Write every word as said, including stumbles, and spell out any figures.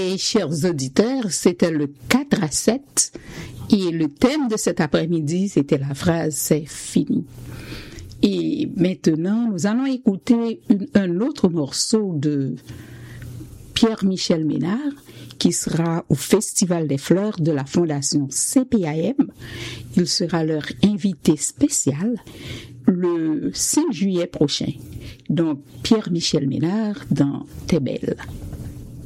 Et chers auditeurs, c'était le quatre à sept et le thème de cet après-midi, c'était la phrase « c'est fini ». Et maintenant, nous allons écouter une, un autre morceau de Pierre-Michel Ménard qui sera au Festival des Fleurs de la Fondation C P A M. Il sera leur invité spécial le cinq juillet prochain. Donc, Pierre-Michel Ménard dans T'es belle.